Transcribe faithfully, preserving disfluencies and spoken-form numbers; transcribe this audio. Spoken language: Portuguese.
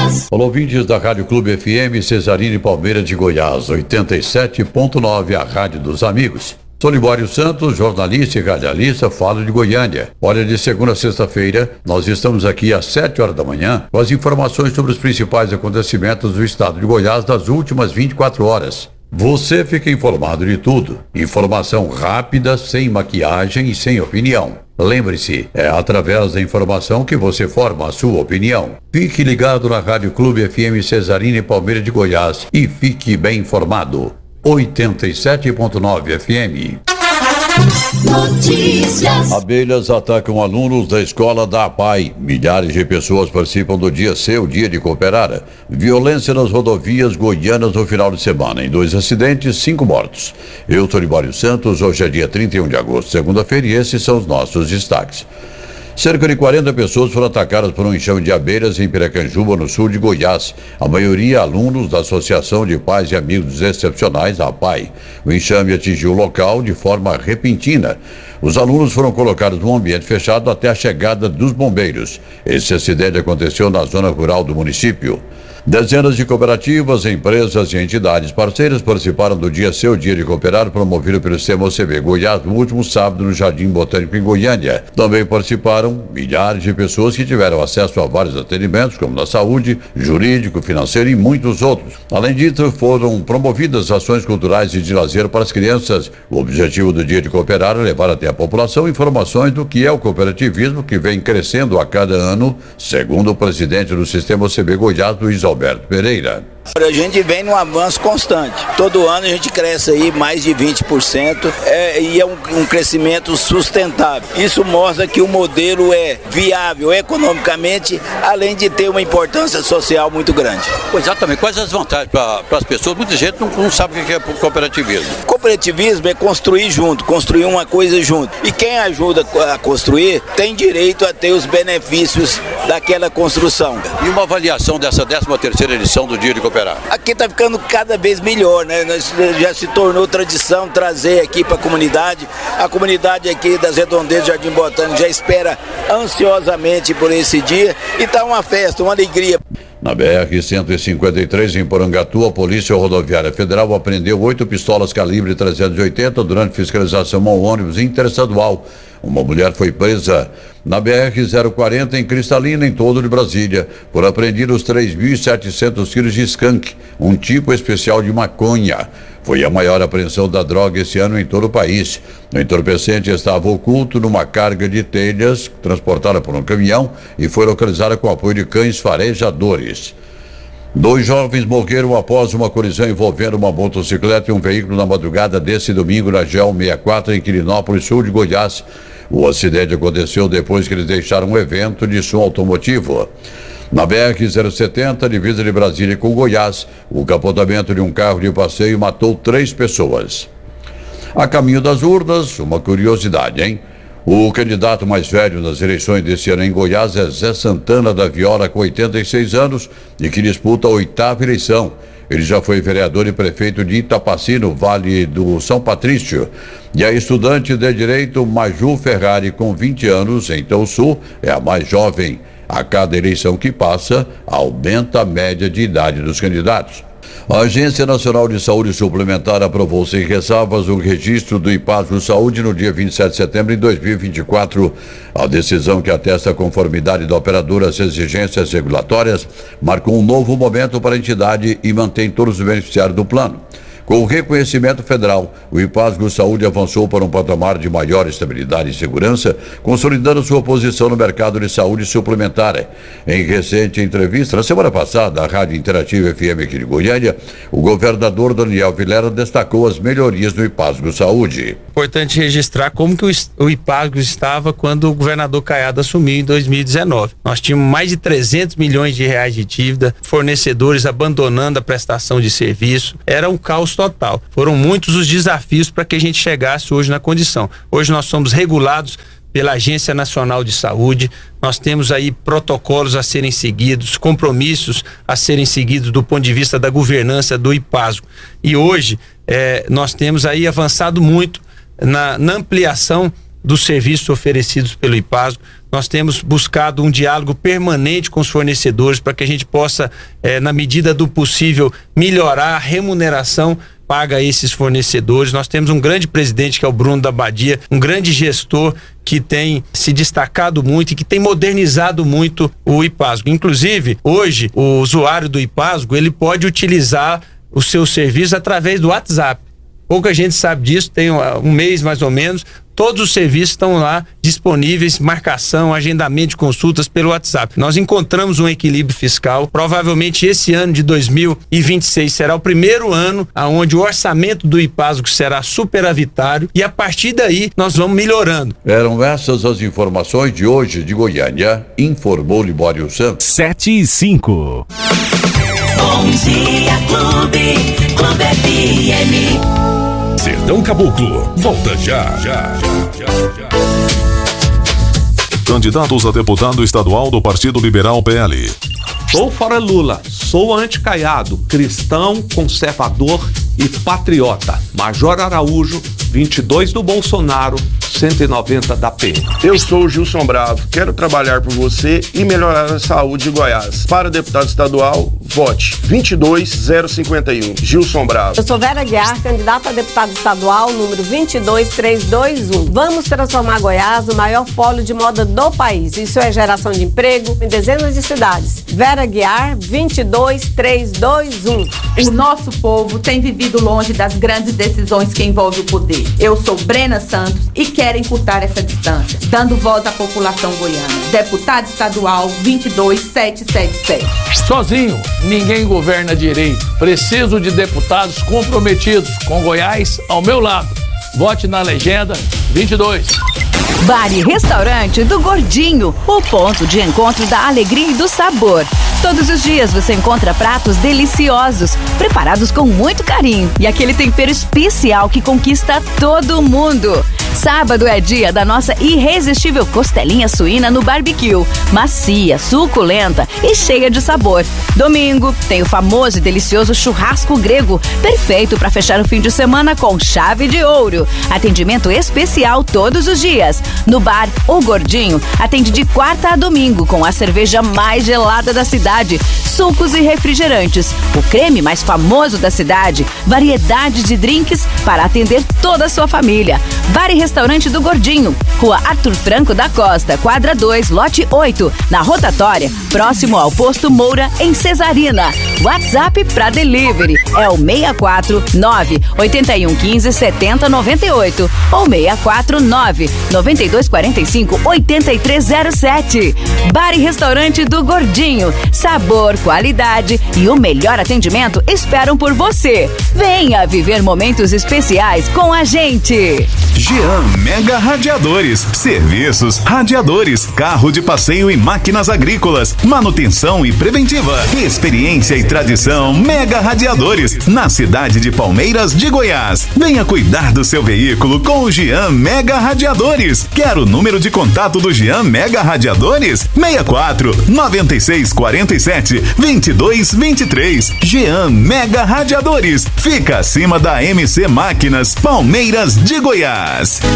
Notícias. Olá, ouvintes da Rádio Clube F M Cesarini Palmeira de Goiás, oitenta e sete ponto nove, a rádio dos amigos. Sou Libório Santos, jornalista e radialista, falo de Goiânia. Olha, de segunda a sexta-feira, nós estamos aqui às sete horas da manhã com as informações sobre os principais acontecimentos do estado de Goiás das últimas vinte e quatro horas. Você fica informado de tudo. Informação rápida, sem maquiagem e sem opinião. Lembre-se, é através da informação que você forma a sua opinião. Fique ligado na Rádio Clube F M Cesarini Palmeira de Goiás e fique bem informado. oitenta e sete ponto nove F M. Notícias. Abelhas atacam alunos da escola da A P A I. Milhares de pessoas participam do Dia C, o Dia de Cooperar. Violência nas rodovias goianas no final de semana. Em dois acidentes, cinco mortos. Eu sou Libório Santos, hoje é dia trinta e um de agosto, segunda-feira, e esses são os nossos destaques. Cerca de quarenta pessoas foram atacadas por um enxame de abelhas em Piracanjuba, no sul de Goiás. A maioria alunos da Associação de Pais e Amigos Excepcionais, a A P A I. O enxame atingiu o local de forma repentina. Os alunos foram colocados num ambiente fechado até a chegada dos bombeiros. Esse acidente aconteceu na zona rural do município. Dezenas de cooperativas, empresas e entidades parceiras participaram do Dia C, o Dia de Cooperar, promovido pelo Sistema O C B Goiás no último sábado no Jardim Botânico em Goiânia. Também participaram milhares de pessoas que tiveram acesso a vários atendimentos, como na saúde, jurídico, financeiro e muitos outros. Além disso, foram promovidas ações culturais e de lazer para as crianças. O objetivo do Dia de Cooperar é levar até a população informações do que é o cooperativismo, que vem crescendo a cada ano, segundo o presidente do Sistema O C B Goiás, Luiz Alberto Pereira. A gente vem num avanço constante. Todo ano a gente cresce aí mais de vinte por cento é, e é um, um crescimento sustentável. Isso mostra que o modelo é viável economicamente, além de ter uma importância social muito grande. Exatamente. Quais as vantagens para as pessoas? Muita gente não, não sabe o que é cooperativismo. Cooperativismo é construir junto, construir uma coisa junto. E quem ajuda a construir tem direito a ter os benefícios daquela construção. E uma avaliação dessa décima terceira edição do Dia de Cooperar? Aqui está ficando cada vez melhor, né? Já se tornou tradição trazer aqui para a comunidade. A comunidade aqui das Redondezas do Jardim Botânico já espera ansiosamente por esse dia e está uma festa, uma alegria. Na B R cento e cinquenta e três, em Porangatu, a Polícia Rodoviária Federal apreendeu oito pistolas calibre trezentos e oitenta durante fiscalização ao ônibus interestadual. Uma mulher foi presa na B R zero quarenta, em Cristalina, em todo de Brasília. Foram apreendidos três mil e setecentos quilos de skunk, um tipo especial de maconha. Foi a maior apreensão da droga esse ano em todo o país. O entorpecente estava oculto numa carga de telhas transportada por um caminhão e foi localizada com apoio de cães farejadores. Dois jovens morreram após uma colisão envolvendo uma motocicleta e um veículo na madrugada desse domingo na G E L sessenta e quatro, em Quirinópolis, sul de Goiás. O acidente aconteceu depois que eles deixaram um evento de som automotivo. Na B R zero setenta, divisa de Brasília com Goiás, o capotamento de um carro de passeio matou três pessoas. A caminho das urnas, uma curiosidade, hein? O candidato mais velho nas eleições desse ano em Goiás é Zé Santana da Viola, com oitenta e seis anos, e que disputa a oitava eleição. Ele já foi vereador e prefeito de Itapaci, no Vale do São Patrício. E a estudante de Direito Maju Ferrari, com vinte anos, em Tão Sul, é a mais jovem. A cada eleição que passa, aumenta a média de idade dos candidatos. A Agência Nacional de Saúde Suplementar aprovou sem ressalvas o registro do IPASGO Saúde no dia vinte e sete de setembro de dois mil e vinte e quatro. A decisão, que atesta a conformidade da operadora às exigências regulatórias, marcou um novo momento para a entidade e mantém todos os beneficiários do plano. Com o reconhecimento federal, o IPASGO Saúde avançou para um patamar de maior estabilidade e segurança, consolidando sua posição no mercado de saúde suplementar. Em recente entrevista, na semana passada, à Rádio Interativa F M aqui de Goiânia, o governador Daniel Vilela destacou as melhorias no IPASGO Saúde. Importante registrar como que o IPASGO estava quando o governador Caiado assumiu em dois mil e dezenove. Nós tínhamos mais de trezentos milhões de reais de dívida, fornecedores abandonando a prestação de serviço, era um caos total. Foram muitos os desafios para que a gente chegasse hoje na condição. Hoje nós somos regulados pela Agência Nacional de Saúde, nós temos aí protocolos a serem seguidos, compromissos a serem seguidos do ponto de vista da governança do IPASGO. E hoje eh, nós temos aí avançado muito na, na ampliação dos serviços oferecidos pelo IPASGO. Nós temos buscado um diálogo permanente com os fornecedores para que a gente possa, eh, na medida do possível, melhorar a remuneração paga a esses fornecedores. Nós temos um grande presidente que é o Bruno da Badia, um grande gestor que tem se destacado muito e que tem modernizado muito o IPASGO. Inclusive, hoje, o usuário do IPASGO, ele pode utilizar o seu serviço através do WhatsApp. Pouca gente sabe disso, tem um mês mais ou menos. Todos os serviços estão lá disponíveis, marcação, agendamento de consultas pelo WhatsApp. Nós encontramos um equilíbrio fiscal. Provavelmente esse ano de dois mil e vinte e seis será o primeiro ano onde o orçamento do IPASGO será superavitário e a partir daí nós vamos melhorando. Eram essas as informações de hoje de Goiânia, informou Libório Santos. sete e cinco. Bom dia, Clube, Clube F M. Sertão Caboclo, volta já, já, já, já, já. Candidatos a deputado estadual do Partido Liberal P L. Sou fora Lula, sou anticaiado, cristão, conservador e patriota. Major Araújo, vinte e dois do Bolsonaro, cento e noventa da P. Eu sou o Gilson Bravo, quero trabalhar por você e melhorar a saúde de Goiás. Para deputado estadual, vote vinte e dois zero cinquenta e um, Gilson Bravo. Eu sou Vera Guiar, candidata a deputado estadual, número vinte e dois três dois um. Vamos transformar Goiás no maior polo de moda do país. Isso é geração de emprego em dezenas de cidades. Vera Guiar, vinte e dois três dois um. O nosso povo tem vivido longe das grandes decisões que envolvem o poder. Eu sou Brena Santos e quero encurtar essa distância, dando voz à população goiana. Deputado estadual vinte e dois sete sete sete. Sozinho, ninguém governa direito. Preciso de deputados comprometidos com Goiás ao meu lado. Vote na legenda vinte e dois. Bar e Restaurante do Gordinho, o ponto de encontro da alegria e do sabor. Todos os dias você encontra pratos deliciosos, preparados com muito carinho e aquele tempero especial que conquista todo mundo. Sábado é dia da nossa irresistível costelinha suína no barbecue, macia, suculenta e cheia de sabor. Domingo tem o famoso e delicioso churrasco grego, perfeito para fechar o fim de semana com chave de ouro. Atendimento especial todos os dias. No bar O Gordinho, atende de quarta a domingo com a cerveja mais gelada da cidade, sucos e refrigerantes, o creme mais famoso da cidade, variedade de drinks para atender toda a sua família. Bar e Restaurante do Gordinho, Rua Arthur Franco da Costa, quadra dois, lote oito, na rotatória, próximo ao posto Moura, em Cesarina. WhatsApp para delivery é o seis quatro nove oito um um cinco sete zero nove oito ou seis quatro nove nove dois quatro cinco oito três zero sete. Bar e Restaurante do Gordinho, sabor, qualidade e o melhor atendimento esperam por você. Venha viver momentos especiais com a gente. Jean Mega Radiadores, serviços, radiadores, carro de passeio e máquinas agrícolas, manutenção e preventiva, experiência e tradição. Mega Radiadores, na cidade de Palmeiras de Goiás. Venha cuidar do seu veículo com o Jean Mega Radiadores. Quer o número de contato do Jean Mega Radiadores? seis quatro nove seis quatro sete dois dois dois três. Jean Mega Radiadores, fica acima da M C Máquinas, Palmeiras de Goiás.